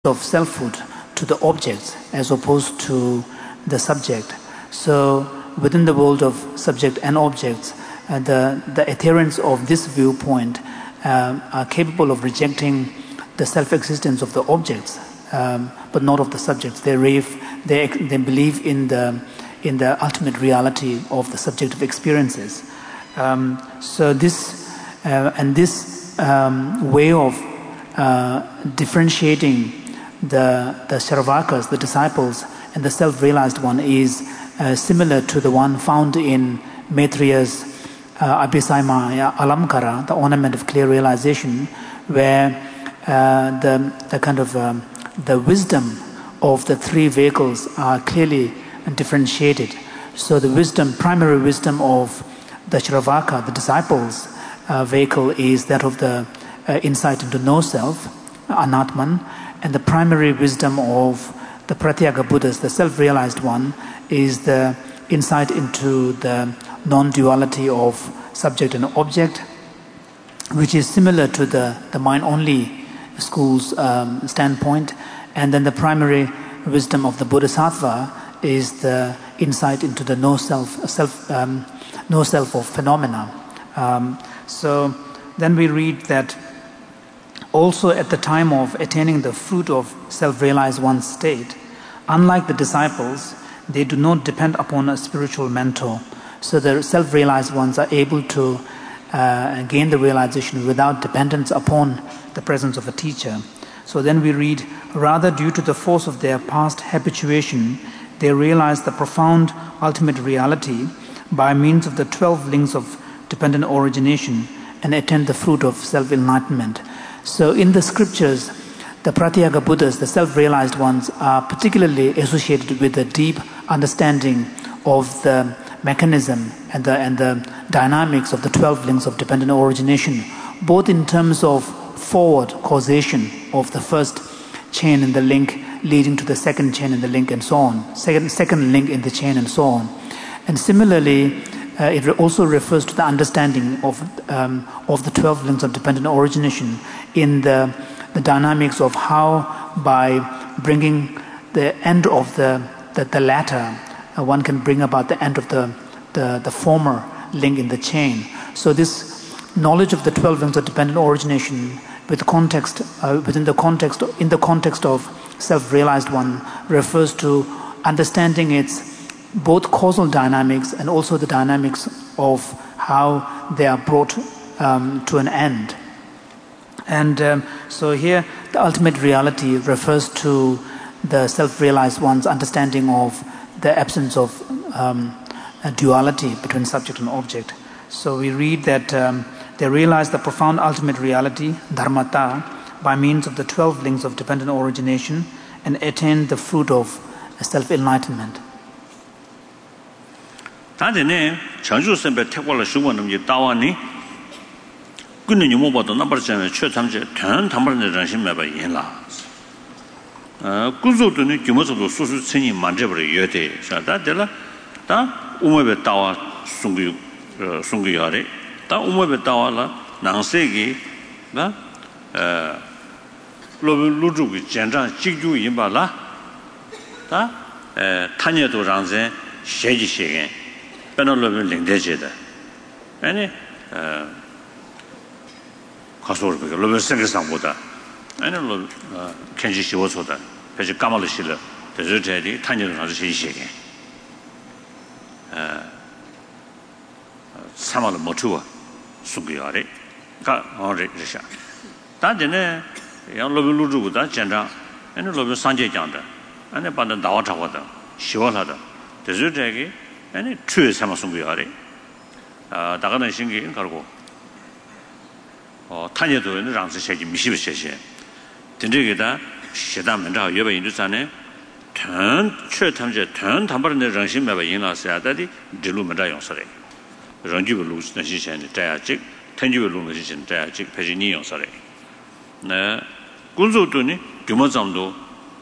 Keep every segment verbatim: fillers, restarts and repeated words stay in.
of selfhood to the objects as opposed to the subject. So within the world of subject and objects, uh, the, the adherents of this viewpoint uh, are capable of rejecting the self-existence of the objects, um, but not of the subjects. They, rave, they, they believe in the, in the ultimate reality of the subjective experiences. Um, so this, uh, and this um, way of uh, differentiating the, the Shravakas, the disciples, and the self-realized one is uh, similar to the one found in Maitreya's uh, Abhisaimaya Alamkara, the ornament of clear realization, where uh, the, the kind of um, the wisdom of the three vehicles are clearly differentiated. So the wisdom, primary wisdom of the Shravaka, the disciples' uh, vehicle, is that of the uh, insight into no self, Anatman, and the primary wisdom of the Pratyaga Buddhas, the self-realized one, is the insight into the non-duality of subject and object, which is similar to the, the mind-only school's um, standpoint. And then the primary wisdom of the Bodhisattva is the insight into the no self, self um, no self of phenomena. Um, so then we read that also at the time of attaining the fruit of self-realized one's state, unlike the disciples, they do not depend upon a spiritual mentor. So the self-realized ones are able to uh, gain the realization without dependence upon the presence of a teacher. So then we read, rather due to the force of their past habituation, they realize the profound ultimate reality by means of the twelve links of dependent origination and attain the fruit of self-enlightenment. So in the scriptures, the Pratyaga Buddhas, the self-realized ones, are particularly associated with a deep understanding of the mechanism and the, and the dynamics of the twelve links of dependent origination, both in terms of forward causation of the first chain in the link leading to the second chain in the link and so on, second, second link in the chain and so on. And similarly, uh, it also refers to the understanding of, um, of the twelve links of dependent origination in the, the dynamics of how by bringing the end of the, the, the latter, uh, one can bring about the end of the, the, the former link in the chain. So this knowledge of the twelve links of dependent origination with context, uh, within the context, in the context of self-realized one, refers to understanding its both causal dynamics and also the dynamics of how they are brought um, to an end. And um, so here the ultimate reality refers to the self-realized one's understanding of the absence of um, a duality between subject and object. So we read that um, they realize the profound ultimate reality, dharmata, by means of the twelve links of dependent origination and attain the fruit of self-enlightenment. 다데네 전주 선배 태권을 수고는 이 다와니 근데 요모보다 넘버잖아요. 최참제 단 담벌의 정신 매바 인라. 어 구조도는 규모도 수수 천이 만져버려 여대. 자다들 다 우모베 다와 송규 어 송규야래. 다 우모베 다와라 낭세기 나 어 로비 루주기 전장 직주 인바라. 다에 탄여도 장세 셰지셰게 배너를 링대제다. 아니 어 가서르게 로벨 생각상보다 아니 로 켄지 시워서다. 그래서 까말을 실어. 대저제리 탄여도 장세 셰지셰게. 어 사마를 못 주어 수기야래. 가 어레 이샤. 다전에 양 로벨 루주고다 전장 아니 로벨 산제장다. 아니 반다 나와 잡아다. 시원하다. 대저제기 아니 추에 삼아 숨겨야래. 아 다가는 신기 가고 어 탄여도 있는 장세 세지 미시비 세세. 된저게다 시다면자 여배 인도산에 전 최탐제 전 담바르는 정신 매바 인나서야다디 들루면자 용서래. 런주부 루스는 시선에 자야직 텐주부 루는 시선 자야직 배진이 용서래. 네. 군소도니 규모장도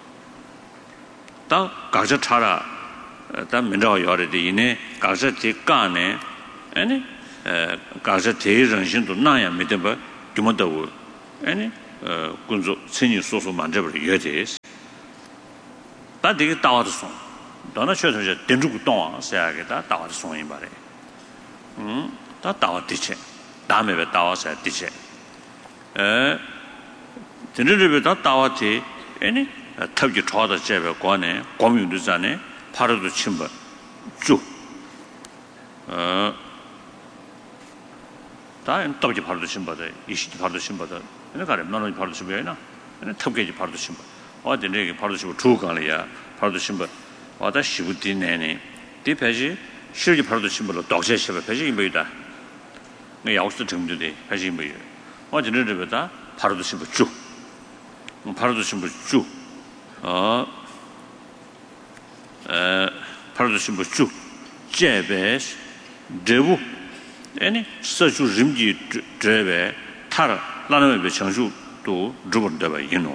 다 각자 차라 다 면접 요래데 이네 각자 대가네 아니 에 각자 대정신도 나야 믿어봐 규모도 아니 어 군조 천인 소소 만져버 여대스 다 되게 다와도 송 너나 쳐서 된주고 동아 세야게다 다와도 송인 말에 음다 다와 뒤체 다음에 왜 다와서 뒤체 에 진짜로 다 다와티 아니 탑지 좋아다 제베 관에 고민도 전에 파르도 침버 쭉 어, 다 탑지 파르도 침버다 이시 파르도 침버다 ene kare nano pardo shimba yana ene tabgeji pardo shimba wada nege pardo shimba chuukangla ya pardo shimba wada shibu di nene di pechi shirji pardo shimba lo dokshe shiba pechi imba yuda nga yaoshita tingdu de pechi imba yuda wada nege bada pardo shimba chu pardo shimba chu pardo shimba chu jebe debu ene sachu rimji jebe tara 라는 배 청주도 주본다 봐 이노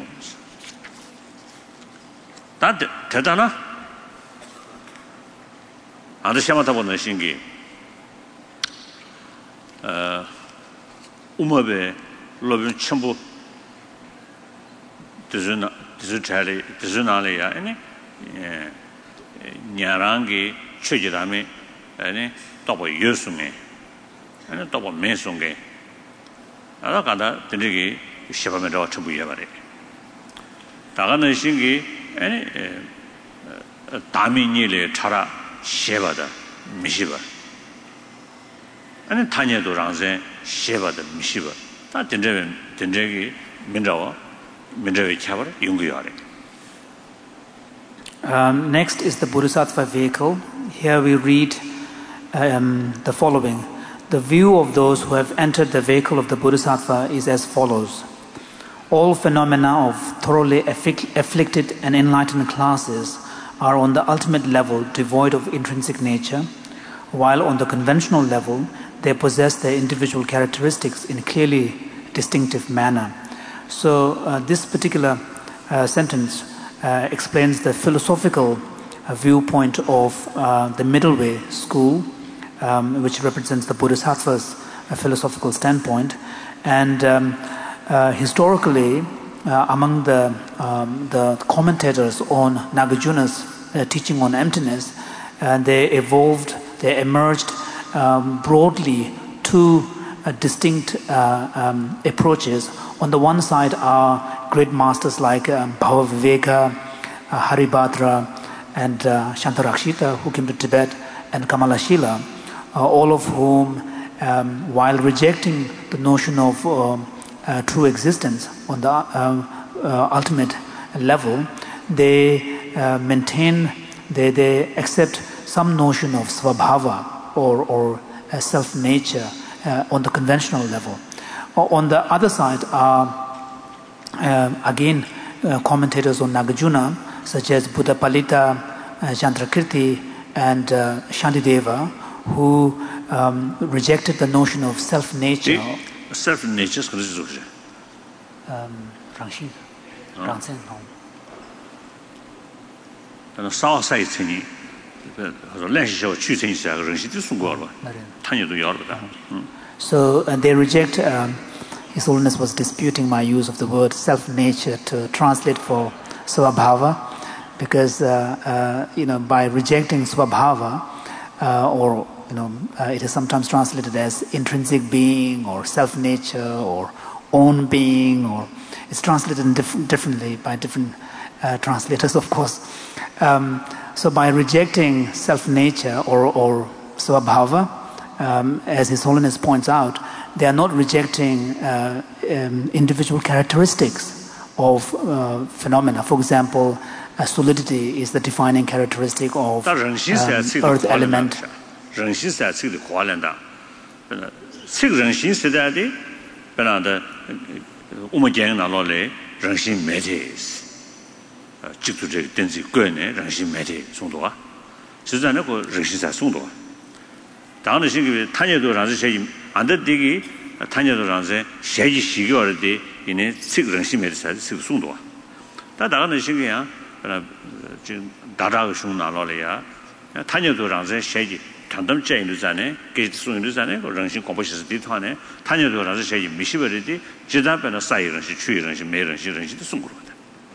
다들 대단하 아저씨마다 보는 신기 어 우마베 로빈 첨부 드즈나 드즈차리 드즈나리아 아니 예 냐랑기 최지라메 아니 또뭐 예수네 아니 또뭐 메송게 아라가다 되게 시험에서 처부해 버려. 다가는 신기 아니 다민이를 차라 셰바다 미시바. 아니 타녀도 랑세 셰바다 미시바. 다 된저 된저기 민자와 민자의 차버 용기하래. Um next is the Bodhisattva vehicle. Here we read um the following. The view of those who have entered the vehicle of the Bodhisattva is as follows. All phenomena of thoroughly afflicted and enlightened classes are on the ultimate level devoid of intrinsic nature, while on the conventional level they possess their individual characteristics in a clearly distinctive manner. So uh, this particular uh, sentence uh, explains the philosophical uh, viewpoint of uh, the middle way school, Um, which represents the Bodhisattva's uh, philosophical standpoint, and um, uh, historically, uh, among the um, the commentators on Nagarjuna's uh, teaching on emptiness, uh, they evolved, they emerged um, broadly two uh, distinct uh, um, approaches. On the one side are great masters like um, Bhavaviveka, uh, Haribhadra, and uh, Shantarakshita, who came to Tibet, and Kamalashila. Uh, all of whom, um, while rejecting the notion of uh, uh, true existence on the uh, uh, ultimate level, they uh, maintain, they, they accept some notion of svabhava or, or uh, self-nature uh, on the conventional level. Uh, on the other side are, uh, again, uh, commentators on Nagarjuna, such as Buddhapalita, uh, Chandrakirti, and uh, Shantideva, who um, rejected the notion of self-nature. Self-nature is what is it? Um, Rangxin, Rangzhen. And so say to me, so uh, they reject. Um, His Holiness was disputing my use of the word self-nature to translate for swabhava, because uh, uh, you know, by rejecting swabhava, uh, or you know, uh, it is sometimes translated as intrinsic being or self-nature or own being, or it's translated in diff- differently by different uh, translators, of course. Um, so by rejecting self-nature or, or swabhava, um, as His Holiness points out, they are not rejecting uh, um, individual characteristics of uh, phenomena. For example, uh, solidity is the defining characteristic of um, earth element. 人心在这里活人的，这个人心时代的，本来的我们讲拿来人心媒体，呃，记住这个电子个人人心媒体送多啊，实际上那个人心在送多。当然是个他也都让这些，安得这个他也都让这学习习惯了的，因为这个人心媒体才是个送多。但当然是个呀，本来就大大个熊拿来呀。他就都让这学习 단담 제인도잖아요. 계속성도잖아요. 정신 공부시스디 토네 단여도 라서 제이 미시버리디 지단변의 사이런시 추이런시 매런시 런시도 숨고거든.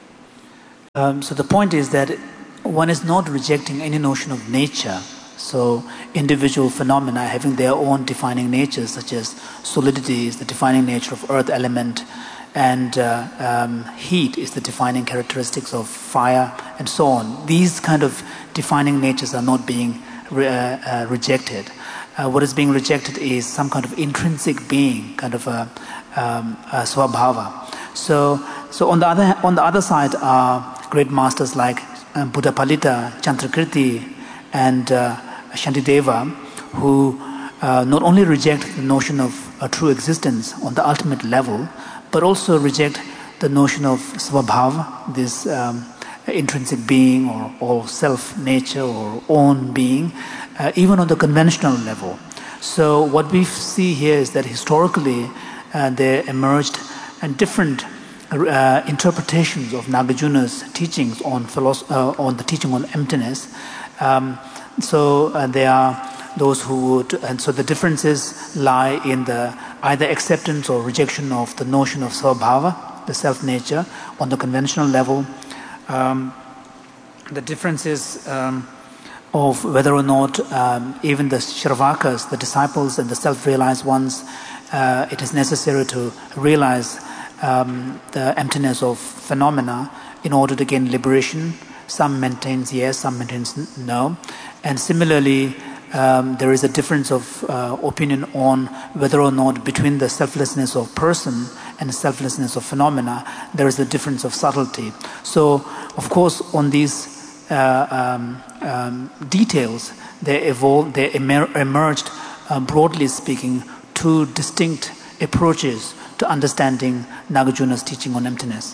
Um so the point is that one is not rejecting any notion of nature. So individual phenomena having their own defining natures, such as solidity is the defining nature of earth element, and uh, um, heat is the defining characteristics of fire, and so on. These kind of defining natures are not being re- uh, uh, rejected. Uh, what is being rejected is some kind of intrinsic being, kind of a, um, a swabhava. So, so on the other on the other side are great masters like uh, Buddha Palita, Chandrakirti, and uh, Shantideva, who uh, not only reject the notion of a true existence on the ultimate level, but also reject the notion of svabhava, this um, intrinsic being or, or self-nature or own being, uh, even on the conventional level. So what we see here is that historically uh, there emerged and different uh, interpretations of Nagarjuna's teachings on, philosophy, uh, on the teaching on emptiness. Um, So uh, there are those who would, and so the differences lie in the either acceptance or rejection of the notion of svabhava, the self-nature, on the conventional level. Um, the differences um, of whether or not um, even the Shravakas, the disciples and the self-realized ones, uh, it is necessary to realize um, the emptiness of phenomena in order to gain liberation. Some maintains yes, some maintains no. And similarly, um, there is a difference of uh, opinion on whether or not between the selflessness of person and the selflessness of phenomena, there is a difference of subtlety. So, of course, on these uh, um, um, details, they evolved, they emer- emerged, uh, broadly speaking, two distinct approaches to understanding Nagarjuna's teaching on emptiness.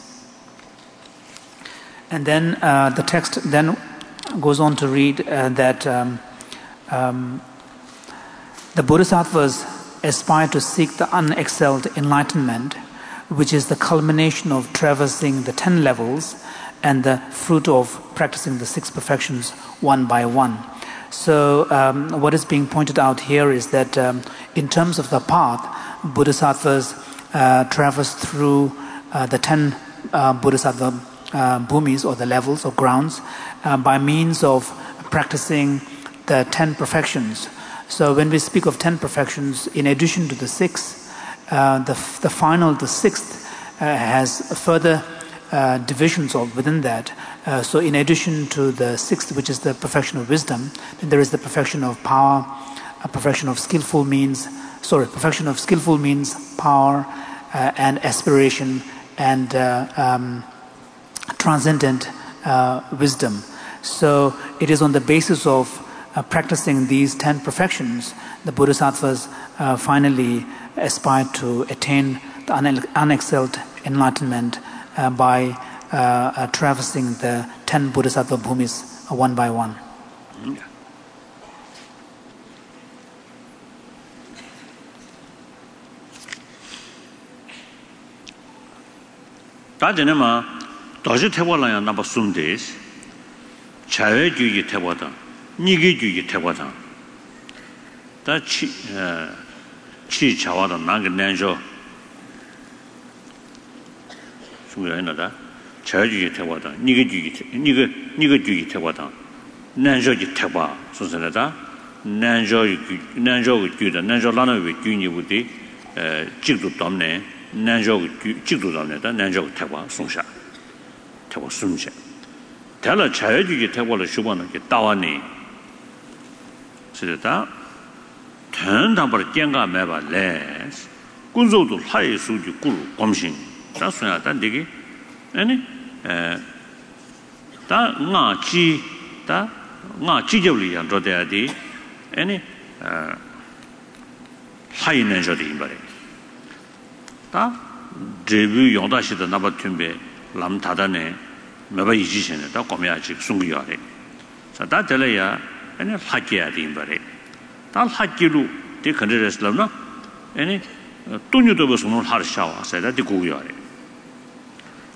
And then uh, the text then goes on to read uh, that um, um, the Bodhisattvas aspire to seek the unexcelled enlightenment, which is the culmination of traversing the ten levels and the fruit of practicing the six perfections one by one. So um, what is being pointed out here is that um, in terms of the path, Bodhisattvas uh, traverse through uh, the ten uh, Bodhisattva uh, bhumis, or the levels or grounds, uh, by means of practicing the ten perfections. So when we speak of ten perfections, in addition to the six, uh, the, the final, the sixth, uh, has further uh, divisions of within that. Uh, so in addition to the sixth, which is the perfection of wisdom, then there is the perfection of power, a perfection of skillful means, sorry, perfection of skillful means, power, uh, and aspiration, and uh, um, transcendent uh, wisdom. So it is on the basis of uh, practicing these ten perfections, the Bodhisattvas uh, finally aspire to attain the unexcelled enlightenment uh, by uh, uh, traversing the ten Bodhisattva bhumis uh, one by one. Mm-hmm. 다시 태워라야 나봐 숨데스 자외주의 태워다 니게주의 태워다 다치 치 자와다 나게 nenjo 숨여야나다 자외주의 태워다 니게주의 니게 니게주의 태워다 nenjo지 태워 소선하다 nenjo nenjo 주다 nenjo 라나의 주니부디 에 직도 담네 nenjo 직도 담네다 nenjo 태워 송샤 태워 숨제 달라 자유주의 태워를 주번은 게 따와니 그래다 전담벌 땡가 매발래 군소도 하이 수지 꾸루 검신 다스나다 되게 아니 에다 나치 다 나치적이 안 줘야지 아니 어 하이는 저리 말이 다 데뷔 용다시도 나바 준비 람 다다네 매바 이지신에 다 qome야지 숨기야래 자 다들어야 아니 하기야 된바래 다 하기로 데 컨트레스라나 아니 돈유도 버스는 하르샤와 세다 디고야래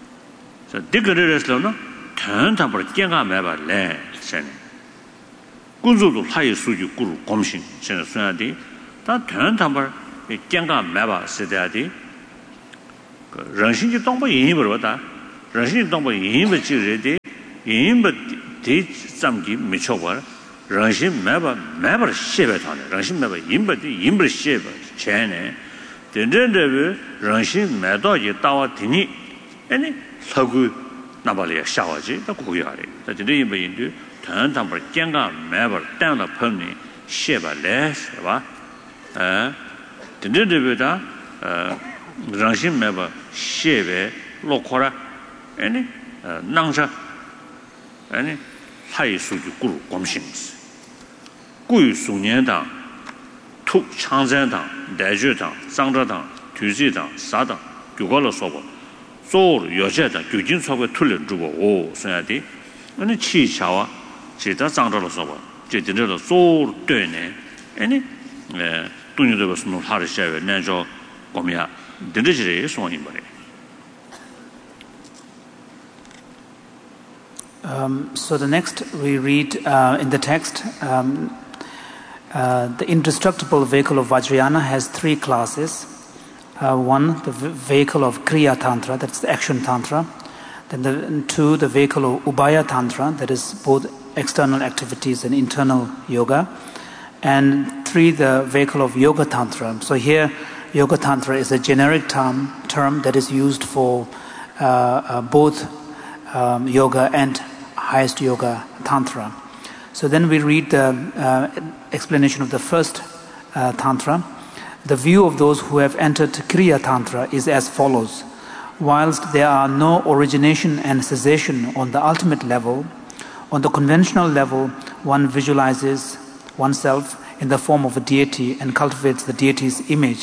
자 디그레스라나 탄타버 깽가 매바래 세네 꾸주도 하이 수주 꾸루 검신 전에 써야지 다 되는 담을 깽가 매바 세대야지 그 런신지 동부 인입을 보다 런신지 동부 인입을 지르되 인입을 대sam기 미쳐버 런신 매바 매바 셰베타네 런신 매바 인벌 인벌 셰베 제네 된전데 런신 매도지 따와 되니 아니 서구 나발이야 샤워지 또 고요하래 근데 이 뭐인데 단 담을 깽가 매버 땅다 펀니 셰바래 봐 에 된전데보다 어 런신 매바 셰베 로코라 아니 낭자 아니 하이 수주 꾸루 검신스 꾸유 수년당 투 창전당 대주당 상저당 뒤지당 사당 교과로 써보 소르 여제당 교진 수업에 틀린 주고 오 써야지 아니 치차와 지다 상저로 써보 제대로 소르 되네 아니 에 돈이도 무슨 하를 셔야 내줘 고미야 드르지레 소원이 말이야. Um, so the next we read uh, in the text, um, uh, the indestructible vehicle of Vajrayana has three classes. Uh, one, the vehicle of Kriya Tantra, that's the action Tantra. Then the, two, the vehicle of Ubaya Tantra, that is both external activities and internal yoga. And three, the vehicle of Yoga Tantra. So here, Yoga Tantra is a generic term, term that is used for uh, uh, both um, yoga and highest yoga Tantra. So then we read the uh, explanation of the first uh, Tantra. The view of those who have entered Kriya Tantra is as follows. Whilst there are no origination and cessation on the ultimate level, on the conventional level, one visualizes oneself in the form of a deity and cultivates the deity's image.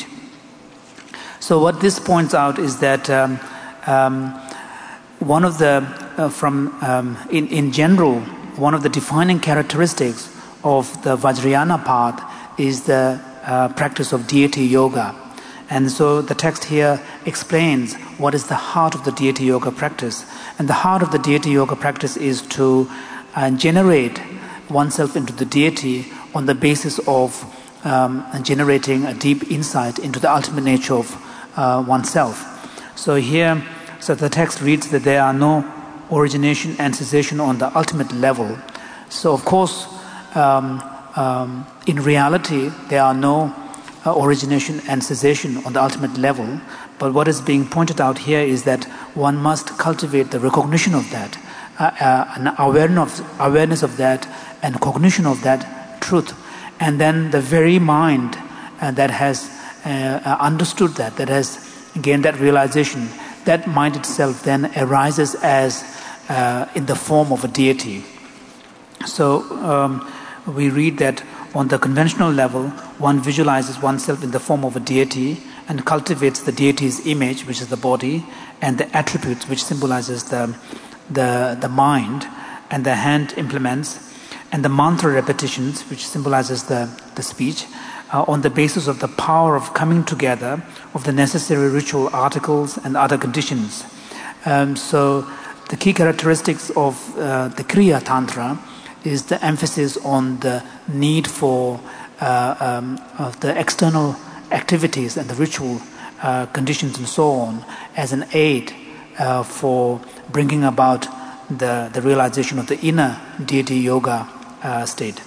So what this points out is that um, um, one of the, uh, from um, in, in general, one of the defining characteristics of the Vajrayana path is the uh, practice of deity yoga. And so the text here explains what is the heart of the deity yoga practice. And the heart of the deity yoga practice is to uh, generate oneself into the deity on the basis of um, generating a deep insight into the ultimate nature of uh, oneself. So here, so the text reads that there are no origination and cessation on the ultimate level. So of course, um, um, in reality, there are no uh, origination and cessation on the ultimate level. But what is being pointed out here is that one must cultivate the recognition of that, uh, uh, an awareness of, awareness of that, and cognition of that truth. And then the very mind uh, that has uh, understood that, that has gained that realization, that mind itself then arises as uh, in the form of a deity. So um, we read that on the conventional level, one visualizes oneself in the form of a deity and cultivates the deity's image, which is the body, and the attributes, which symbolizes the, the, the mind, and the hand implements, and the mantra repetitions, which symbolizes the, the speech, uh, on the basis of the power of coming together of the necessary ritual articles and other conditions. Um, so the key characteristics of uh, the Kriya Tantra is the emphasis on the need for uh, um, of the external activities and the ritual uh, conditions and so on as an aid uh, for bringing about the, the realization of the inner deity yoga uh, state.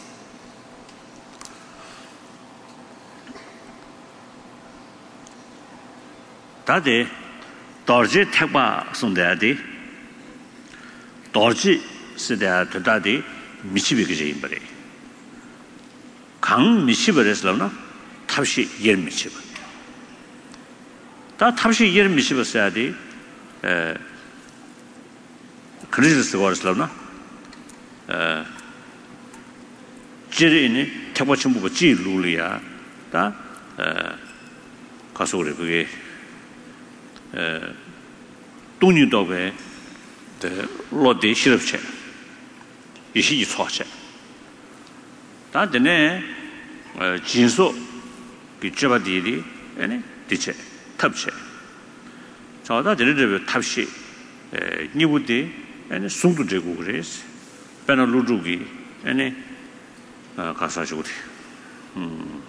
다데 dorji 택바 송대야디 dorji 시대야 되다디 미치비게 임버리 강 미치버렸으나 탑시 열 미치버 다 탑시 열 미치버서야디 에 그리스스 거스러나 에 지리니 택바 전부 지 룰이야 다 에 가서 우리 그게 에 돈이도베 데 로데 시럽체 이시 초체 다데네 진소 비쩨바디디 에네 디체 탑체 저다 데르데 탑시 에 니부디 에네 숭두제고 그레스 베나루주기 에네 가사시고 음.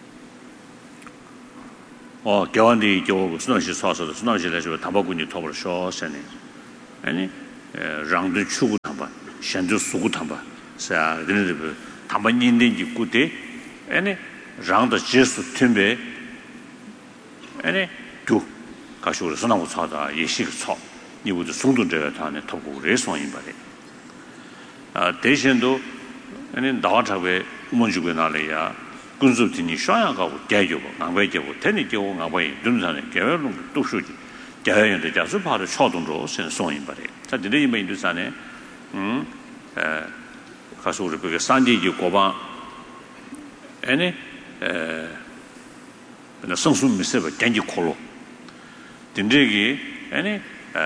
어, 교환이 교 수능시 수화서도 수능시에서 담바군이 톱을 쇼세네. 아니, 랑도 추구 담바, 현주 수구 담바. 자, 그런데 담바인인지 꾸대. 아니, 랑도 제수 템베. 아니, 두 가시고 수능고 차다 예식 차. 이부터 송도제가 다네 톱고 레송인 바래. 아, 대신도 아니 나와자베 문주고 나래야 군수팀이 샤야가고 대교고 남외교고 테니교고 나바이 눈산에 개별로 도수지 개연의 자수 바로 초동으로 선송인 바래. 자, 근데 이번 인도산에 음, 에 가서 우리 그 산지지 고방 아니 에 나 성수 미세버 genji 콜로 딘데기 아니 에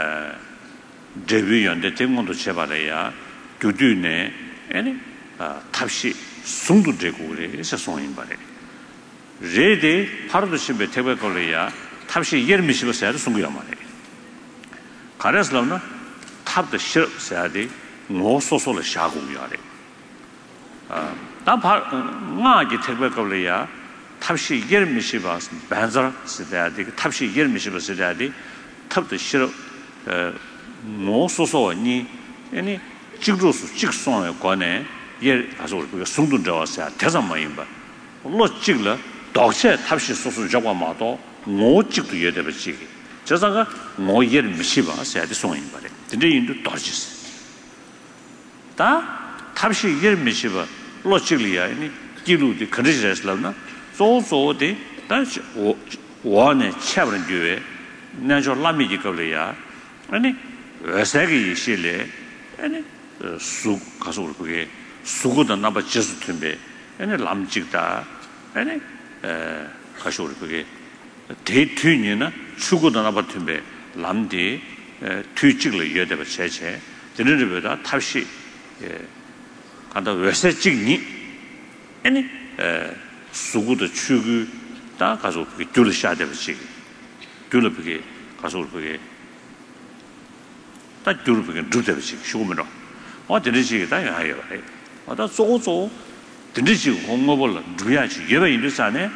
데뷔연데 temmon도 제발이야 교주네 아니 아 탑시 숭도 되고 그래서 송인 바래 레데 파르도 심베 태베 걸려야 탑시 예르미시버서야 송구야 말해 가레슬라나 탑도 싫어야지 노소소를 샤고야래 아나파 나기 태베 걸려야 탑시 예르미시버스 반자 쓰다야지 탑시 예르미시버서야지 탑도 싫어 어 노소소니 아니 직로수 직송에 관해 예 가서 우리가 숨도 들어왔어야 대상만인 바 로 찍了 도체 탑시 소수 잡아 마도 뭐 찍도 예대버지 저자가 뭐 예를 미시바 해야 돼 송인 바래 근데 인도 도지스 다 탑시 예를 미시바 로 찍리야 아니 기루디 그러지랬을나 소소데 다시 오 원에 차버는 뒤에 나저 라미지 걸려야 아니 왜세기 실래 아니 수 가서 우리 수고도 나바 제수 템베 아니 람직다 아니 에 가서 우리 그게 대퇴니나 수고도 나바 템베 람디 뒤직을 여대버 제체 되는데보다 탑시 예 간다 왜세 찍니 아니 에 수고도 추구 다 가서 그게 둘셔야 되지 둘르게 가서 우리 그게 다 둘르게 둘되지 쉬고면은 어 되는지 다 해요. 어다 쪼쪼 되는지 공모벌 누야지 예배 인도산에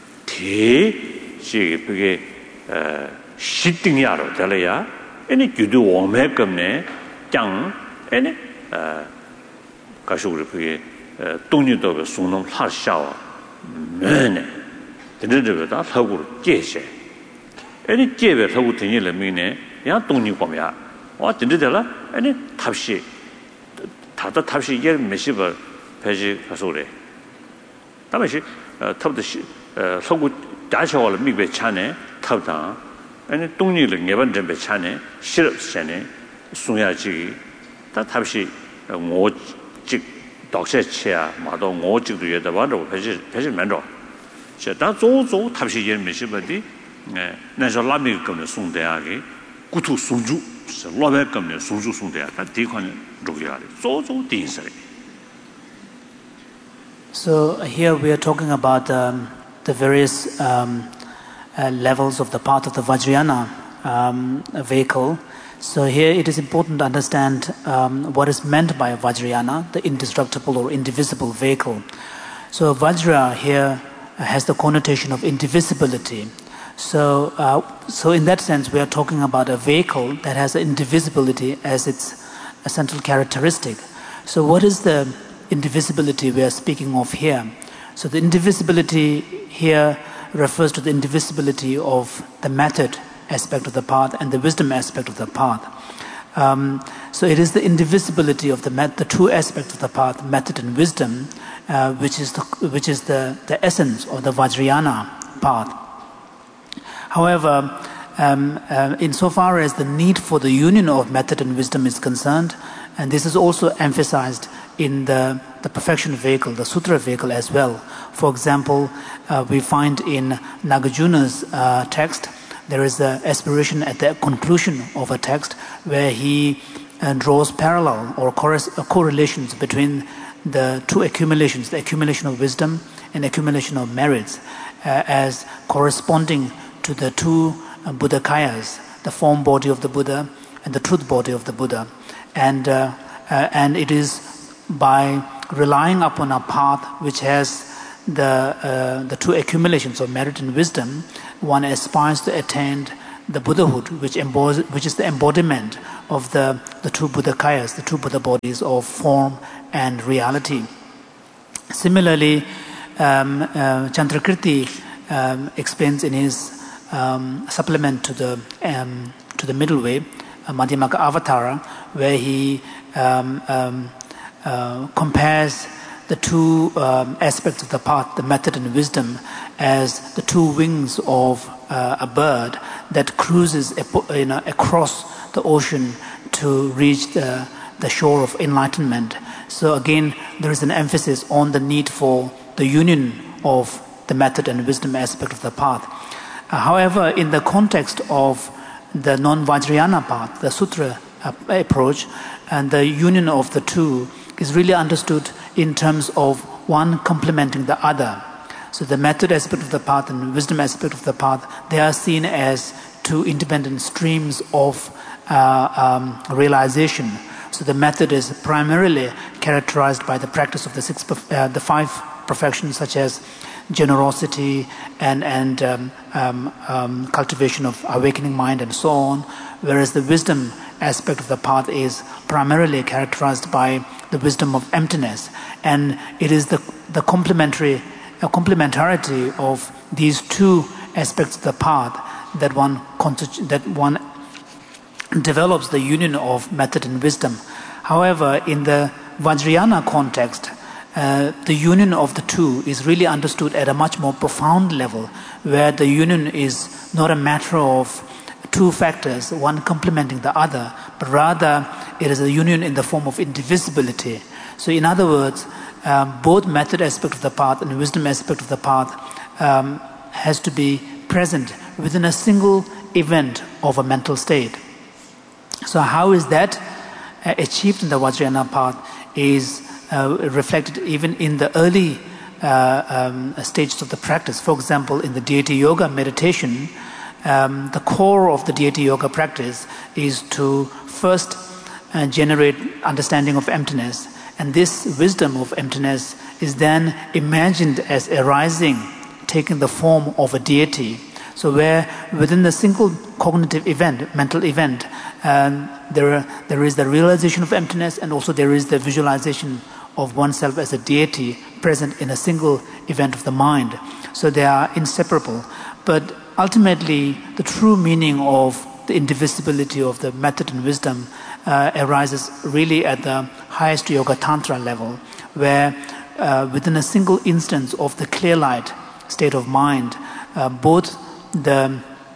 대시 그게 어 시등이야로 될래야 아니 규도 오메금네 짱 아니 어 가서 우리 그게 동료도 송놈 하샤와 네네 되는데보다 사고로 깨세 아니 깨베 사고 되니를 미네 야 동료 보면 어 되는데라 아니 탑시 다다 탑시 예 메시버 배지 가서 그래. 다시 탑도 서구 다셔올 미베 차네 탑다. 아니 동리를 예번 전배 차네 실업세네 송야지 다 탑시 오직 독세치야 마도 오직도 여다 봐도 배지 배지 만도. 저다 조조 탑시 예 메시버디 에 나저 라미 거는 송대하게 구투 송주 로베 거는 송주 송대야 다 디관 So here we are talking about um, the various um, uh, levels of the path of the Vajrayana um, vehicle. So here it is important to understand um, what is meant by Vajrayana, the indestructible or indivisible vehicle. So Vajra here has the connotation of indivisibility. So, uh, so in that sense, we are talking about a vehicle that has indivisibility as its a central characteristic. So what is the indivisibility we are speaking of here? So the indivisibility here refers to the indivisibility of the method aspect of the path and the wisdom aspect of the path. Um, so it is the indivisibility of the met- the two aspects of the path, method and wisdom, uh, which is the which is the, the essence of the Vajrayana path. However, Um, uh, insofar as the need for the union of method and wisdom is concerned, and this is also emphasized in the, the perfection vehicle, the sutra vehicle as well. For example, uh, we find in Nagarjuna's uh, text, there is an aspiration at the conclusion of a text where he uh, draws parallel or corres- uh, correlations between the two accumulations, the accumulation of wisdom and accumulation of merits, uh, as corresponding to the two Uh, Buddhakayas, the form body of the Buddha and the truth body of the Buddha. And, uh, uh, and it is by relying upon a path which has the uh, the two accumulations of merit and wisdom, one aspires to attain the Buddhahood, which embodies, which is the embodiment of the the two Buddhakayas, the two Buddha bodies of form and reality. Similarly, um, uh, Chandrakirti um, explains in his um, supplement to the um, to the middle way, uh, Madhyamaka Avatara, where he um, um, uh, compares the two um, aspects of the path, the method and wisdom, as the two wings of uh, a bird that cruises you know, across the ocean to reach the, the shore of enlightenment. So again, there is an emphasis on the need for the union of the method and wisdom aspect of the path. Uh, however, in the context of the non-Vajrayana path, the sutra uh, approach, and the union of the two is really understood in terms of one complementing the other. So the method aspect of the path and wisdom aspect of the path, they are seen as two independent streams of uh, um, realization. So the method is primarily characterized by the practice of the six, uh, the five perfections, such as generosity and and um, um, um, cultivation of awakening mind and so on. Whereas the wisdom aspect of the path is primarily characterized by the wisdom of emptiness, and it is the the complementary uh, complementarity of these two aspects of the path that one constitu- that one develops the union of method and wisdom. However, in the Vajrayana context, uh, the union of the two is really understood at a much more profound level, where the union is not a matter of two factors, one complementing the other, but rather it is a union in the form of indivisibility. So in other words, um, both method aspect of the path and wisdom aspect of the path um, has to be present within a single event of a mental state. So how is that uh, achieved in the Vajrayana path is uh, reflected even in the early uh, um, stages of the practice. For example, in the deity yoga meditation, um, the core of the deity yoga practice is to first uh, generate understanding of emptiness, and this wisdom of emptiness is then imagined as arising, taking the form of a deity. So where within the single cognitive event, mental event, um, there, are, there is the realization of emptiness, and also there is the visualization of oneself as a deity present in a single event of the mind. So they are inseparable. But ultimately, the true meaning of the indivisibility of the method and wisdom uh, arises really at the highest yoga tantra level, where uh, within a single instance of the clear light state of mind, uh, both the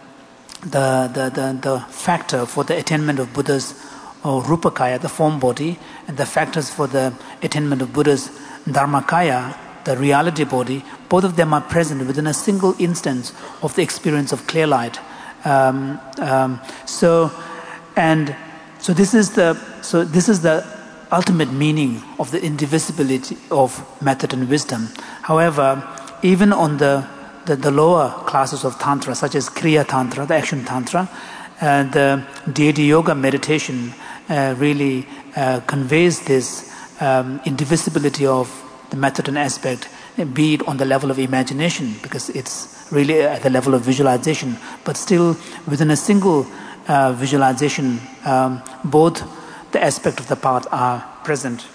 The, the, the, the factor for the attainment of Buddha's uh, Rupakaya, the form body, and the factors for the attainment of Buddha's Dharmakaya, the reality body, both of them are present within a single instance of the experience of clear light. Um, um, so, and so this is the so this is the ultimate meaning of the indivisibility of method and wisdom. However, even on the The, the lower classes of Tantra, such as Kriya Tantra, the action Tantra, uh, the deity yoga meditation uh, really uh, conveys this um, indivisibility of the method and aspect, be it on the level of imagination, because it's really at the level of visualization, but still within a single uh, visualization, um, both the aspect of the path are present.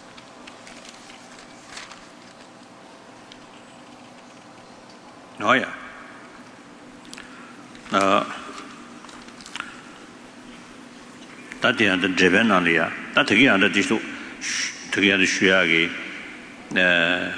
Oh yeah. Uh, that the under driven on the that again under this to get the shuagi. Uh,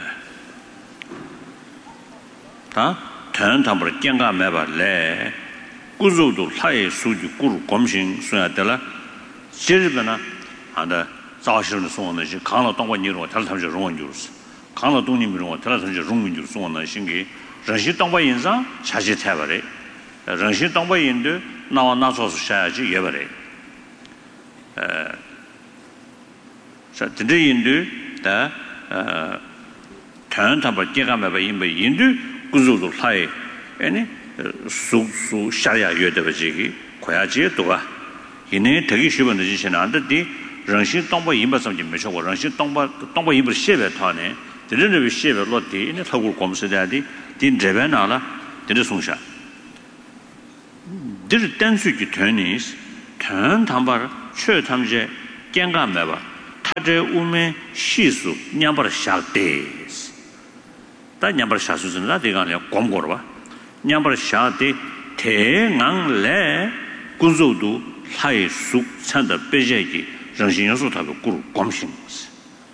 huh? Turn number Janga Meba Le Guzu to Lai Suju Guru Gomshin Suatella Sirvana and the Zashin Son, the Kana Tonga Niro, Telton Ron Jus, Kana Dunimiro, Telton Ron Jus on the Shingi. Ranshi Tongba Yinza, Chaji Tabare, Ranshi Tongba Yindu, now not so Shaji Yabare. So today Yindu, the turn Tamba Gigamaba Yimba Yindu, Guzu Hai, any Su Shaya Yodavajiki, Koyaji Toga. Yine Tagishiban the Jishan under the 人心当不赢不什么没说过，人心当不当不赢不写呗他呢，这人这写呗落地，那透过我们时代的，的这边哪了，这是松下，这是单数据团呢，团他们确他们这尴尬没吧，他这我们系数两把下的，但两把下数是那这个呢广过了吧，两把下的太阳来工作度太数产的别些的。人性因素特别高，光性是。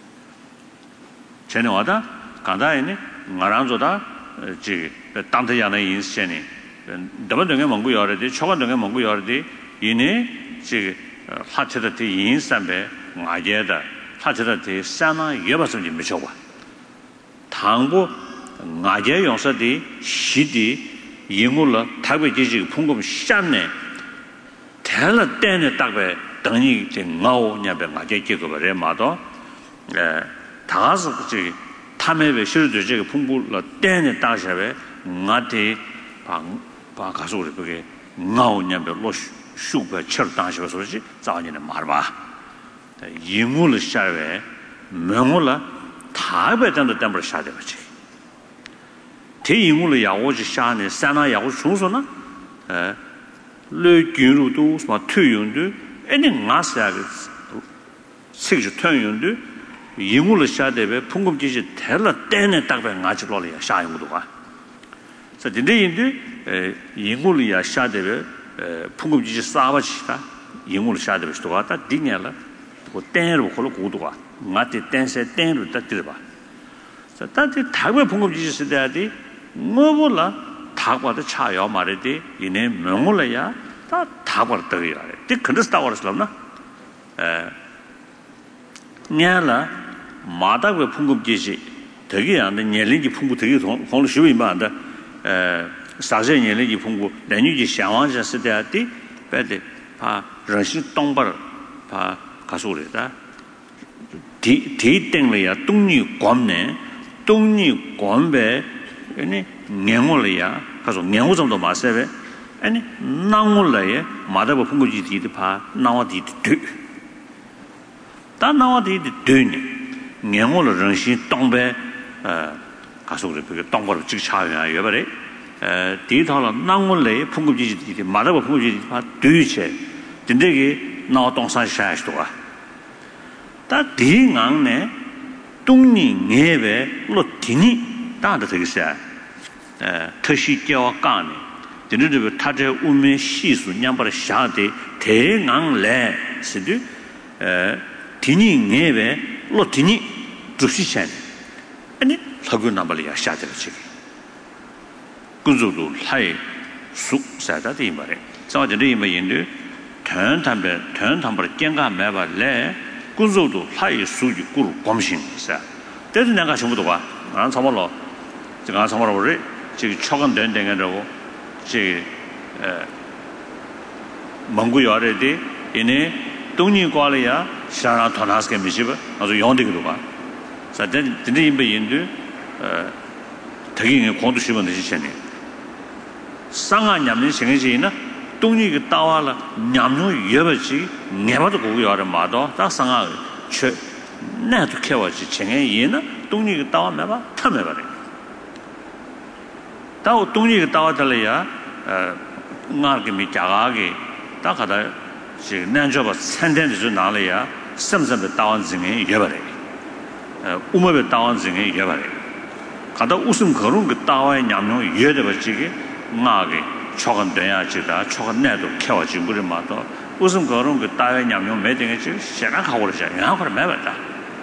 前年我的刚才呢，我让做的呃，这个当地样的因些呢，嗯，他们那个蒙古要的，朝鲜那个蒙古要的，因为这个呃，发起的的因三百外界的，发起的的相当一百甚至没超过。倘若外界用说的西的，因为了台北这些通过下呢，谈了单的大概。等于这熬那边外界结构的嘛到，呃，他是这个他们为修的这个通过了单的大小为，我得把把告诉我这个熬那边落修不吃了当小说是早年的嘛吧，因为了下来，没有了，台北等的等不了下的不去，这因为了呀，我就下呢，三那呀，我从说呢，呃，来进入都什么推用的。哎，你俺是那个，这个是团用的，因为了下的呗，通过这些谈了单呢，大概俺就落了下一步的话，这真的因的，呃，因为了呀下的呗，呃，通过这些啥吧其他，因为了下的呗是多，但第年了，我单路或者过多啊，俺的单些单路得对吧？这但是台湾通过这些时代的，我不了，台湾的茶叶买的的，因为没我了呀。他他过来得呀嘞，这肯定是打过来是了呢。呃，年了马大为碰过这些，这个样的年龄就碰过这个同同了学一般的，呃，三十年龄就碰过，男女就向往这时代的，别的把人性当不了，把告诉了的，提提定了呀，东女光呢，东女光呗，呢年我了呀，他说年我怎么都马塞呗。哎，那我来，马达不碰过去地的怕，那我地的对，但那我地的对呢，年我的人心当白，呃，告诉我的这个当过了这个差远远不嘞，呃，地套了，那我来碰过去地的，马达不碰过去地怕对起来，真的个那我当上下许多啊，但地昂呢，东年外外落地呢，当然这个是，呃，特许叫干呢。真的这个他这我们系数两把它下的太阳来是的，呃，天年外外落天年就是现的，哎呢，他个那么里也下的了这个，工作都太熟晒的地方嘞，早点的一么人的，团他们团他们的健康买吧来，工作都太熟就过了光明是啊，但是两个全部都啊，俺差不多，这个俺差不多我这这个超干等等个这个。这个呃，蒙古要的的，因为东年过了呀，想让团哪是个没事吧？那就用这个的话，实在真的因为印度呃，特别人广东西方那些钱呢，上海人民现在是呢，东年个到完了，人民越不去，眼巴都过要的马到，到上海去，那都开过去，前个月呢，东年个到完没吧，他没吧的。到东尼个到这里呀，呃，俺给没加个个，大概的这南朝吧，餐厅的就拿了呀，什么什么到完之后越不来，呃，我们的到完之后越不来，看到乌什可隆个到完两苗越的吧，这个俺个超个短呀，这个超个难度开过去，不是嘛？到乌什可隆个到完两苗没得个，就现在考我了些，然后或者买不着，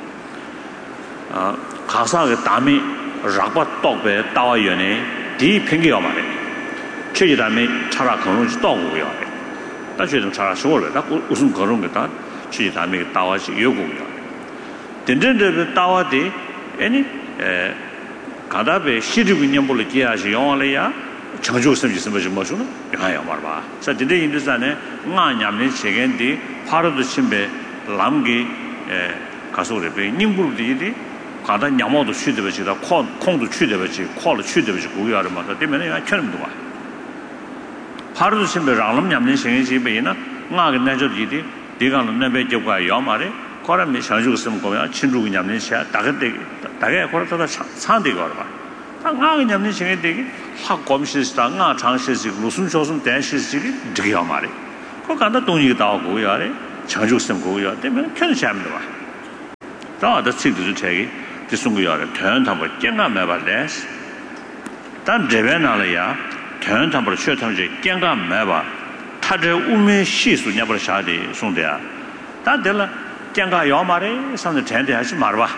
啊，卡萨个大米，让把倒白到完原来。第一评给要嘛的，确实他们查查可能是到过要的，但确实查查说了，那我为什么可能给他确实他们打完是有过要的，真正这个打完的，哎呢，呃，刚才被西周年不了接下去用了呀，成就什么什么什么说呢？还要嘛吧？所以真正印度山呢，俺家们这个的，爬到的前边，南给呃，告诉我的被宁布的的。刚才羊毛都去对不起，他矿矿都去对不起，矿了去对不起，狗咬的嘛，他对面那样全那么多啊。爬到前边让他们两边行一些呗呢，俺跟那叫地的， 디가는 내배 접과 야마래 거라미 상주 있으면 거야 친구가 냠는 샤 다게 다게 거라다 산데 거라 다 냠는 생에 되게 학 검시스다 나 장시스 무슨 조선 대시스지 되게 야마래 거 간다 동이 나오고 야래 상주 있으면 거야 되면 편시합니다 봐 다다 책도 책이 지송고 야래 대한탐을 깽가 매발래 단 제변나려야 대한탐을 쉬어탐지 깽가 매발 타저 우면 시수 냐버 샤데 송대야 다들 깽가 야마래 상대 텐데 하지 말봐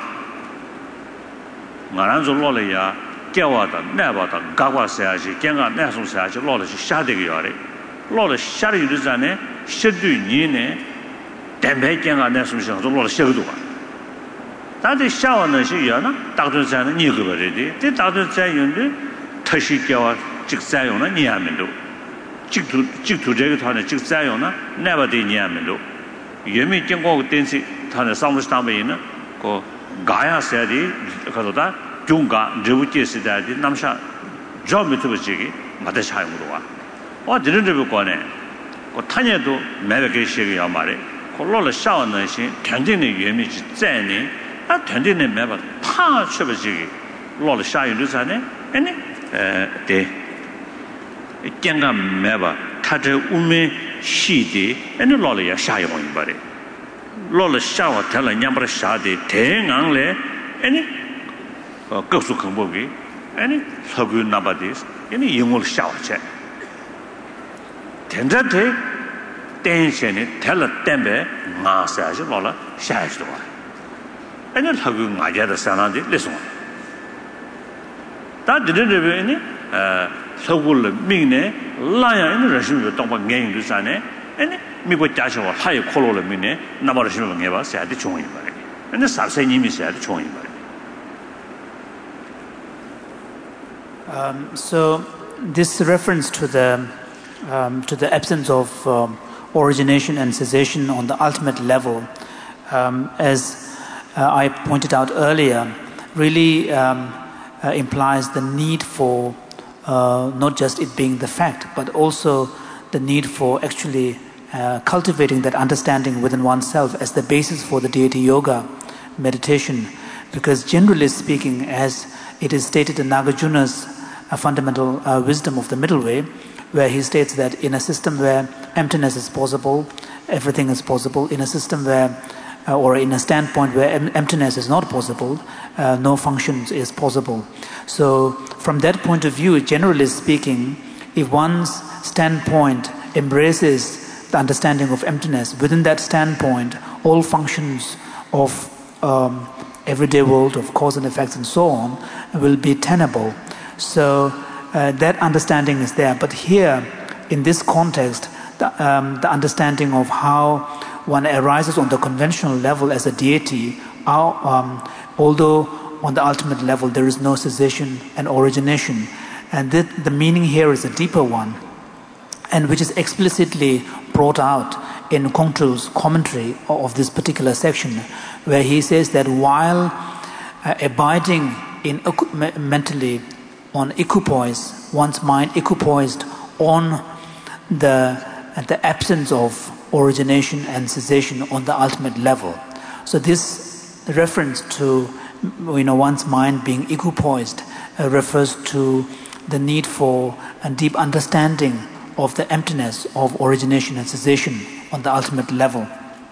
나란 졸로려야 깨와다 내봐다 가과서야지 깽가 내송서야지 로르지 샤데게 야래 로르 샤르 유르자네 셔두니네 댐배 깽가 내송서 로르 셔도 봐 다들 샤워는 시야나 다들자는 니거버리디 데 다들자연데 터시 깨와 직자용은 니하면도 직투 직투这个 타는 직자용은 내버디 니하면도 예미 경고 된시 타는 상무스tambe는 그 가야세디 그러다 중가 저부지스다디 남샤 저미트부지기 마다 사용으로 와. 와 들은데 거네. 그 타녀도 매백게 시기야 말에. 콜로를 샤워는 시 견진의 예미지 째니 아 견진의 매바 타 쳐버지기 로를 샤용르자네. 아니 에데 깽가 매바 타저 우메 시디 아니 로를 샤용이 말에. 로를 샤워 텔라 냠버 샤디 대강래 아니 어 급수 공복이 아니 서구 나바디스 아니 영을 샤워체 텐자테 텐션이 텔라 템베 마사지 로라 샤이스도 와 아니 서구 마자다 사나디 레송 다 드르르베니 어 서구를 민네 라야 이 러시아도 동바 갱도 사네 아니 미고 자셔 하이 콜로를 민네 나버르시면 해봐 사야지 총이 말이 아니 사세님이 사야지 총이 말이 Um, so this reference to the um, to the absence of um, origination and cessation on the ultimate level, um, as uh, I pointed out earlier, really um, uh, implies the need for uh, not just it being the fact, but also the need for actually uh, cultivating that understanding within oneself as the basis for the deity yoga meditation. Because generally speaking, as it is stated in Nagarjuna's a fundamental uh, wisdom of the middle way, where he states that in a system where emptiness is possible, everything is possible. In a system where, uh, or in a standpoint where em- emptiness is not possible, uh, no functions is possible. So from that point of view, generally speaking, if one's standpoint embraces the understanding of emptiness, within that standpoint, all functions of um, everyday world, of cause and effects and so on, will be tenable. So uh, that understanding is there. But here, in this context, the, um, the understanding of how one arises on the conventional level as a deity, how, um, although on the ultimate level there is no cessation and origination, and that the meaning here is a deeper one, and which is explicitly brought out in Kongtru's commentary of this particular section, where he says that while uh, abiding in mentally on equipoise, one's mind equipoised on the the absence of origination and cessation on the ultimate level. So this reference to you know one's mind being equipoised uh, refers to the need for a deep understanding of the emptiness of origination and cessation on the ultimate level.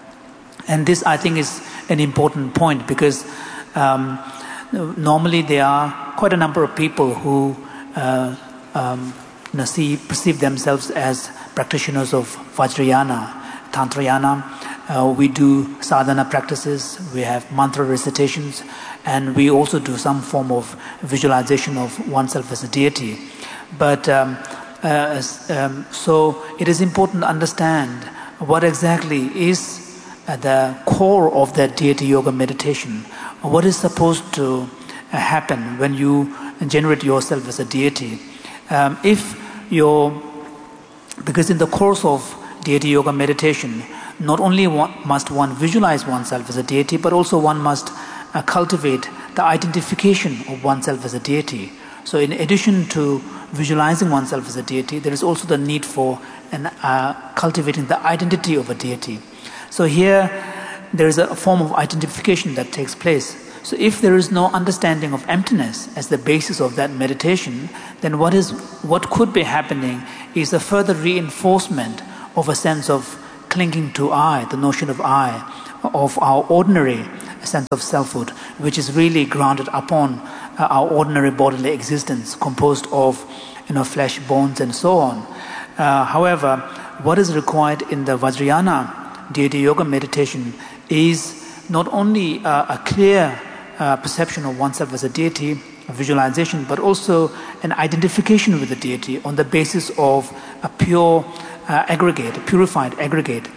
And this, I think, is an important point, because um, normally there are quite a number of people who uh, um, you know, see, perceive themselves as practitioners of Vajrayana, Tantrayana. Uh, we do sadhana practices, we have mantra recitations, and we also do some form of visualization of oneself as a deity. But um, uh, um, so it is important to understand what exactly is uh, the core of that deity yoga meditation. What is supposed to uh, happen when you generate yourself as a deity? Um, if you're, because in the course of deity yoga meditation, not only one, must one visualize oneself as a deity, but also one must uh, cultivate the identification of oneself as a deity. So in addition to visualizing oneself as a deity, there is also the need for an, uh, cultivating the identity of a deity. So here there is a form of identification that takes place. So if there is no understanding of emptiness as the basis of that meditation, then what is what could be happening is a further reinforcement of a sense of clinging to I, the notion of I, of our ordinary sense of selfhood, which is really grounded upon uh, our ordinary bodily existence, composed of, you know, flesh, bones, and so on. Uh, however, what is required in the Vajrayana deity yoga meditation is not only uh, a clear uh, perception of oneself as a deity, a visualization, but also an identification with the deity on the basis of a pure uh, aggregate, a purified aggregate.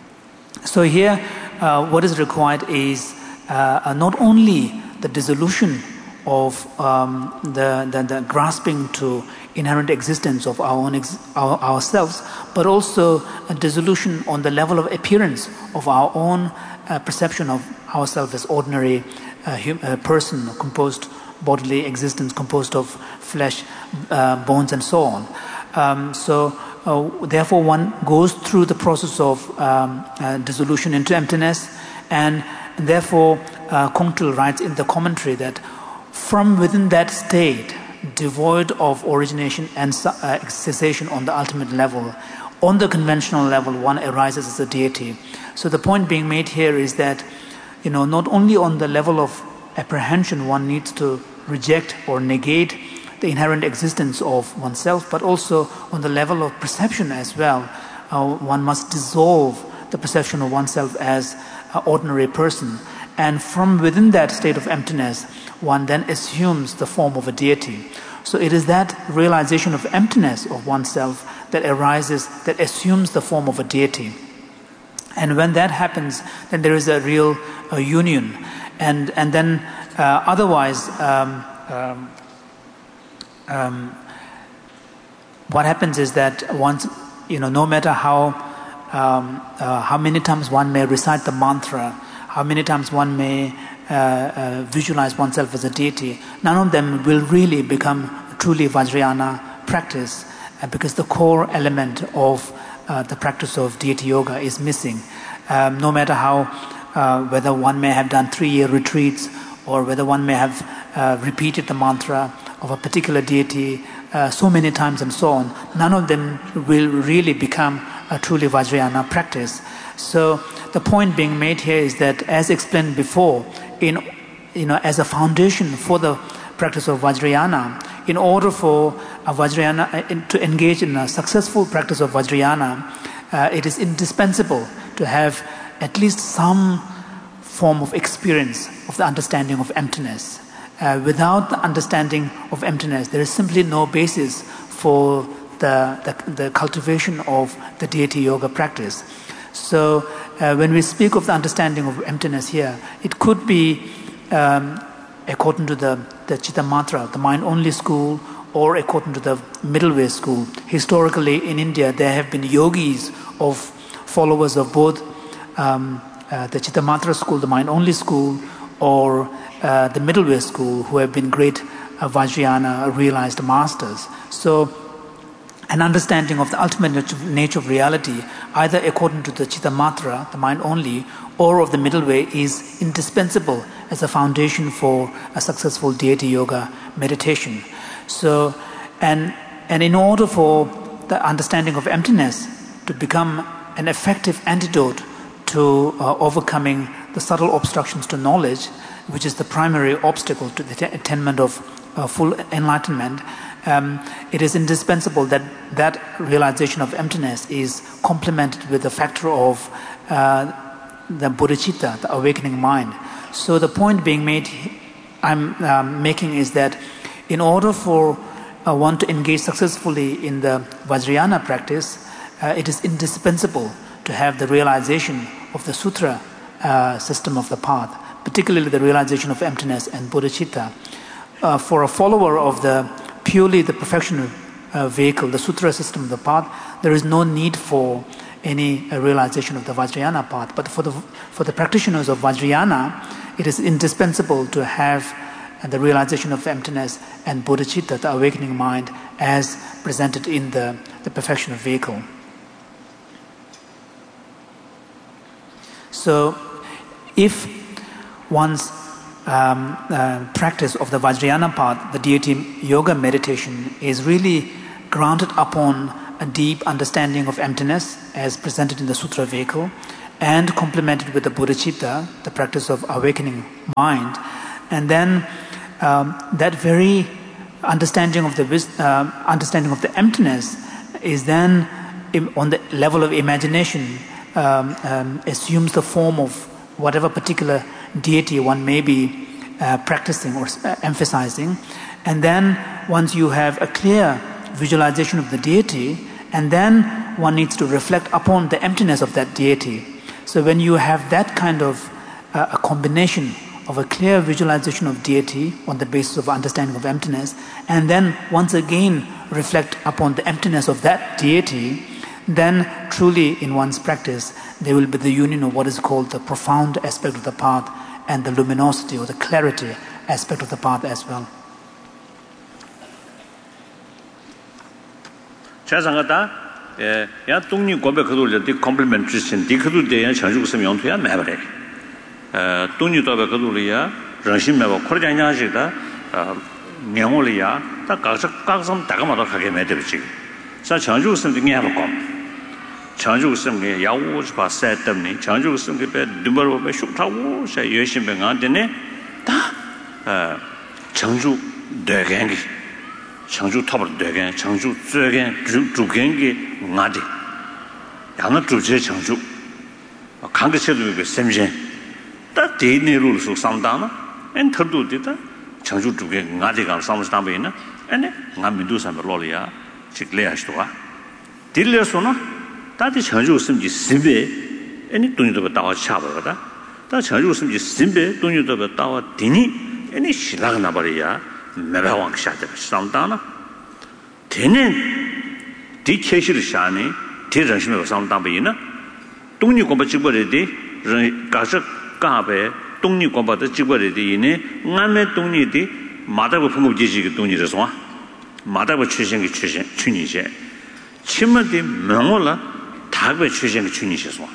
So here, uh, what is required is uh, not only the dissolution of um, the, the, the grasping to inherent existence of our own ex our, ourselves, but also a dissolution on the level of appearance of our own uh, perception of ourselves as ordinary uh, hum uh, person, composed bodily existence, composed of flesh, uh, bones, and so on. Um, so, uh, therefore, one goes through the process of um, uh, dissolution into emptiness, and therefore, uh, Kongtrul writes in the commentary that from within that state, devoid of origination and uh, cessation on the ultimate level, on the conventional level, one arises as a deity. So the point being made here is that, you know, not only on the level of apprehension one needs to reject or negate the inherent existence of oneself, but also on the level of perception as well. Uh, one must dissolve the perception of oneself as an ordinary person. And from within that state of emptiness, one then assumes the form of a deity. So it is that realization of emptiness of oneself that arises, that assumes the form of a deity. And when that happens, then there is a real uh, union. And, and then uh, otherwise, um, um, um, what happens is that once, you know, no matter how, um, uh, how many times one may recite the mantra, how many times one may uh, uh, visualize oneself as a deity, none of them will really become truly Vajrayana practice, uh, because the core element of uh, the practice of deity yoga is missing. Um, no matter how, uh, whether one may have done three-year retreats, or whether one may have uh, repeated the mantra of a particular deity uh, so many times and so on, none of them will really become a truly Vajrayana practice. So the point being made here is that, as explained before, in you know, as a foundation for the practice of Vajrayana, in order for a Vajrayana to engage in a successful practice of Vajrayana, uh, it is indispensable to have at least some form of experience of the understanding of emptiness. Uh, without the understanding of emptiness, there is simply no basis for the, the, the cultivation of the deity yoga practice. So uh, when we speak of the understanding of emptiness here, it could be um, according to the, the Chitta Matra, the mind-only school, or according to the middle way school. Historically in India, there have been yogis of followers of both um, uh, the Chitta Matra school, the mind-only school, or uh, the middle way school, who have been great uh, Vajrayana realized masters. So an understanding of the ultimate nature of reality, either according to the Chitta Matra, the mind only, or of the middle way, is indispensable as a foundation for a successful deity yoga meditation. So, and, and in order for the understanding of emptiness to become an effective antidote to uh, overcoming the subtle obstructions to knowledge, which is the primary obstacle to the attainment of uh, full enlightenment, Um, it is indispensable that that realization of emptiness is complemented with the factor of uh, the bodhicitta, the awakening mind. So the point being made, I'm um, making is that in order for uh, one to engage successfully in the Vajrayana practice, uh, it is indispensable to have the realization of the sutra uh, system of the path, particularly the realization of emptiness and bodhicitta. Uh, for a follower of the purely the perfection uh, vehicle, the sutra system of the path, there is no need for any uh, realization of the Vajrayana path. But for the for the practitioners of Vajrayana, it is indispensable to have uh, the realization of emptiness and bodhicitta, the awakening mind, as presented in the, the perfection vehicle. So if one's um, uh, practice of the Vajrayana path, the deity yoga meditation, is really grounded upon a deep understanding of emptiness as presented in the Sutra vehicle, and complemented with the bodhicitta, the practice of awakening mind, and then um, that very understanding of the uh, understanding of the emptiness is then im- on the level of imagination um, um, assumes the form of whatever particular deity one may be uh, practicing or uh, emphasizing, and then once you have a clear visualization of the deity, and then one needs to reflect upon the emptiness of that deity. So when you have that kind of uh, a combination of a clear visualization of deity on the basis of understanding of emptiness, and then once again reflect upon the emptiness of that deity, then truly in one's practice there will be the union of what is called the profound aspect of the path and the luminosity or the clarity aspect of the path as well. 예, 야 동니 고백 그들을 디 컴플리먼트 주신 디 그들 대한 전주 좀 용토야 매버래. 어 동니 도백 그들이야 정신 매버 코르장냐시다 어 명월이야 다 각서 각서 다가마도 하게 매들지. 자 전주 좀 등에 하고 전주 좀게 야우 봐 세트니 전주 좀게 배 누버로 배 슈타고 세 열심히 안되네 다어 전주 대경기 청주 탑을 되게 청주 저게 주gen기 나디 양은 주제 청주 강거체도 그 샘신 다 대내로서 상담아 엔터도 되다 청주 주게 나디가 상담이나 아니 남민도 삼로리아 직례하시도와 딜려서나 다디 청주 심지 심베 아니 돈이도 다와 차버거다 다 청주 심지 심베 돈이도 다와 디니 아니 시라가 나버리야 매방왕 샤데 상담나 되는 디케시르 샤네 대전심에 상담이나 동리 공부 직벌에디 가서 가베 동리 공부도 직벌에디네 남의 동리디 마다고 풍부지지기 동리에서 마다고 출신기 출신 춘이제 침문디 명월라 다고 출신기 춘이셔서.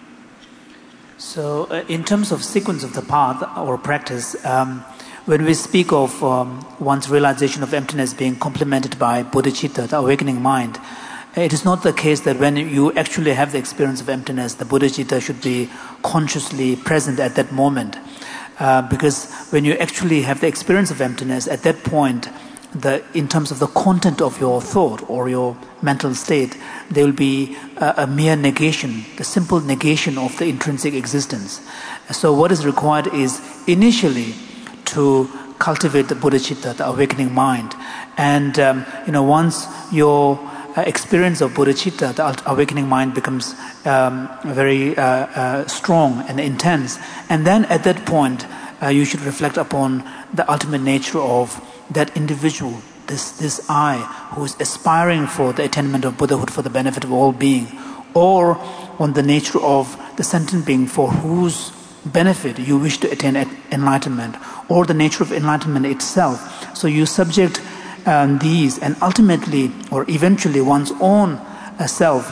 So uh, in terms of sequence of the path or practice, um, when we speak of um, one's realization of emptiness being complemented by bodhicitta, the awakening mind, it is not the case that when you actually have the experience of emptiness, the bodhicitta should be consciously present at that moment. Uh, because when you actually have the experience of emptiness, at that point, the, in terms of the content of your thought or your mental state, there will be a, a mere negation, the simple negation of the intrinsic existence. So what is required is initially to cultivate the bodhicitta, the awakening mind. And, um, you know, once your uh, experience of bodhicitta, the awakening mind, becomes um, very uh, uh, strong and intense, and then at that point, uh, you should reflect upon the ultimate nature of that individual, this, this I, who is aspiring for the attainment of Buddhahood for the benefit of all being, or on the nature of the sentient being for whose benefit you wish to attain enlightenment, or the nature of enlightenment itself. So you subject um, these and ultimately or eventually one's own uh, self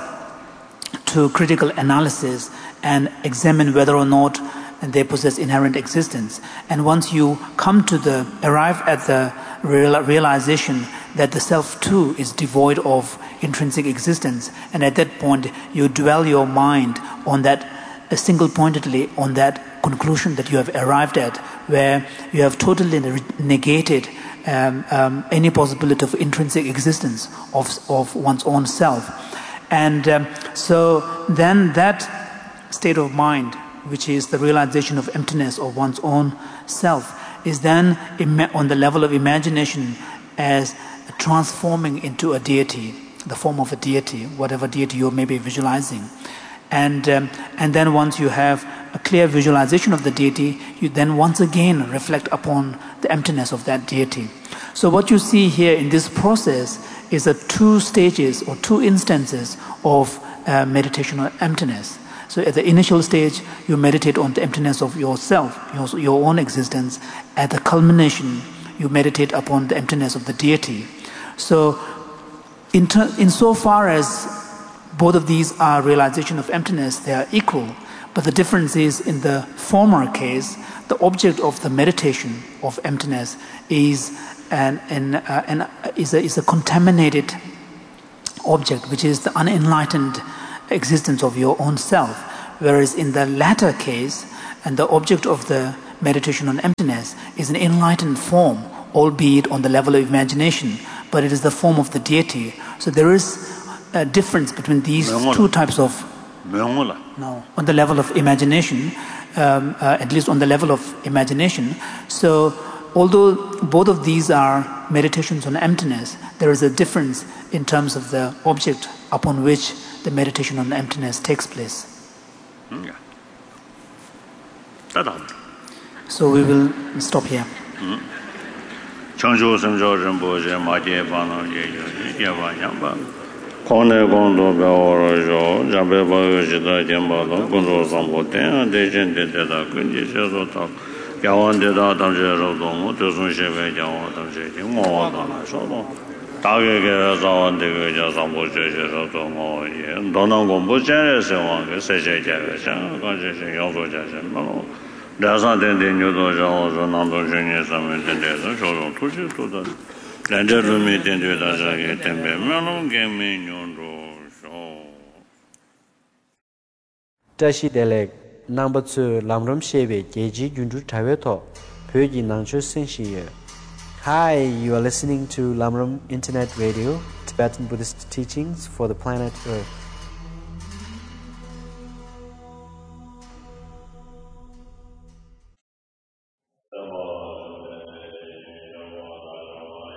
to critical analysis and examine whether or not they possess inherent existence. And once you come to the, arrive at the real, realization that the self too is devoid of intrinsic existence, and at that point you dwell your mind on that a single pointedly on that conclusion that you have arrived at, where you have totally negated um, um, any possibility of intrinsic existence of, of one's own self. And um, so then that state of mind, which is the realization of emptiness of one's own self, is then on the level of imagination as transforming into a deity, the form of a deity, whatever deity you may be visualizing. And um, and then once you have a clear visualization of the deity, you then once again reflect upon the emptiness of that deity. So what you see here in this process is the two stages or two instances of uh, meditation on emptiness. So at the initial stage, you meditate on the emptiness of yourself, your, your own existence. At the culmination, you meditate upon the emptiness of the deity. So in ter- insofar as both of these are realization of emptiness, they are equal. But the difference is in the former case, the object of the meditation of emptiness is an, an, uh, an is a is a contaminated object, which is the unenlightened existence of your own self. Whereas in the latter case, and the object of the meditation on emptiness is an enlightened form, albeit on the level of imagination, but it is the form of the deity. So there is a difference between these two types of. No, on the level of imagination, um, uh, at least on the level of imagination. So although both of these are meditations on emptiness, there is a difference in terms of the object upon which the meditation on emptiness takes place. Yeah. So we will stop here. Changjo Samjo Rinpoche Maje Bano Yeva Yamba Kone Gondo Beoro Jabe Bagashita Jambalo Gondo Sambo Ten Dejen de Deda Kundi Shezo Yawan Deda Tamje Rodon Tosun Sheve Jawan Tamje Mo Sodo Tage Zawan de Sambo Shezo Rodon Donan Gombo Jere Sewan Seje Jere Shan Kanji Yozo Jere Malo Dasan den den yodo jao zo nan do jenye samen den de zo jo tu ji tu da dan de lu mi den de da ja ge den be ma long ge mi nyon do so Tashi Delek number two Lamram Shebe Geji Junju Taweto Pyoji Nangcho Senshi. Hi, you are listening to Lamram Internet Radio, Tibetan Buddhist teachings for the planet Earth.